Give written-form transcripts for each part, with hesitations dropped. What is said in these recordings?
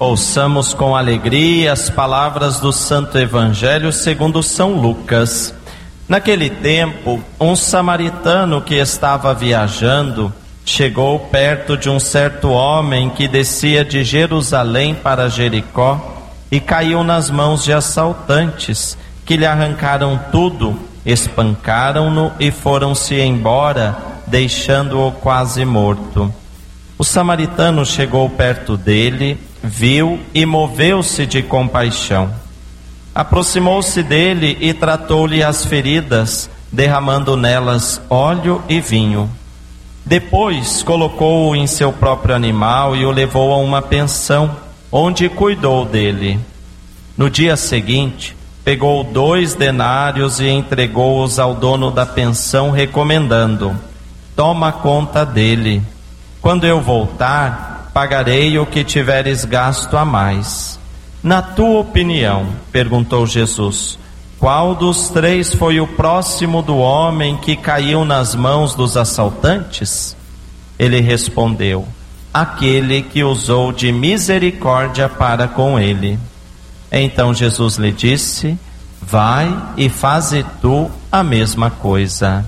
Ouçamos com alegria as palavras do Santo Evangelho segundo São Lucas. Naquele tempo, um samaritano que estava viajando chegou perto de um certo homem que descia de Jerusalém para Jericó e caiu nas mãos de assaltantes, que lhe arrancaram tudo, espancaram-no e foram-se embora, deixando-o quase morto. O samaritano chegou perto dele, viu e moveu-se de compaixão. Aproximou-se dele e tratou-lhe as feridas, derramando nelas óleo e vinho. Depois colocou-o em seu próprio animal e o levou a uma pensão, onde cuidou dele. No dia seguinte, pegou 2 denários e entregou-os ao dono da pensão, recomendando: toma conta dele. Quando eu voltar, pagarei o que tiveres gasto a mais. Na tua opinião, perguntou Jesus, qual dos 3 foi o próximo do homem que caiu nas mãos dos assaltantes? Ele respondeu: aquele que usou de misericórdia para com ele. Então Jesus lhe disse: vai e faze tu a mesma coisa.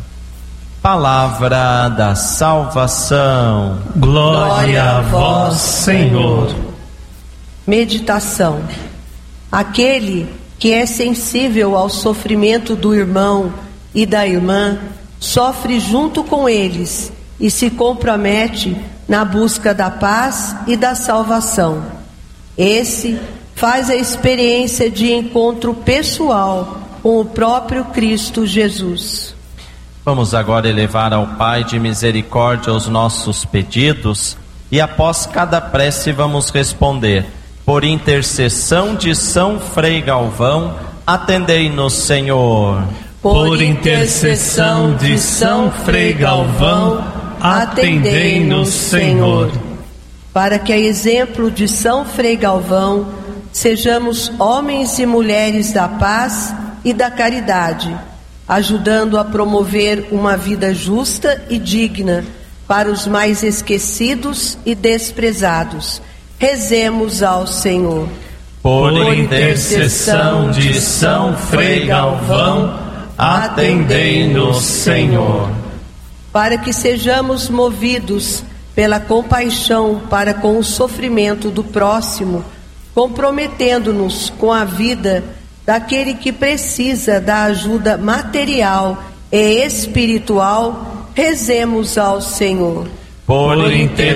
Palavra da salvação. Glória a vós, Senhor. Meditação. Aquele que é sensível ao sofrimento do irmão e da irmã, sofre junto com eles e se compromete na busca da paz e da salvação. Esse faz a experiência de encontro pessoal com o próprio Cristo Jesus. Vamos agora elevar ao Pai de misericórdia os nossos pedidos e após cada prece vamos responder: por intercessão de São Frei Galvão, atendei-nos, Senhor. Por intercessão de São Frei Galvão, atendei-nos, Senhor. Para que, a exemplo de São Frei Galvão, sejamos homens e mulheres da paz e da caridade, ajudando a promover uma vida justa e digna para os mais esquecidos e desprezados. Rezemos ao Senhor. Por intercessão de São Frei Galvão, atendei-nos, Senhor. Para que sejamos movidos pela compaixão para com o sofrimento do próximo, comprometendo-nos com a vida daquele que precisa da ajuda material e espiritual, rezemos ao Senhor. Por intercessão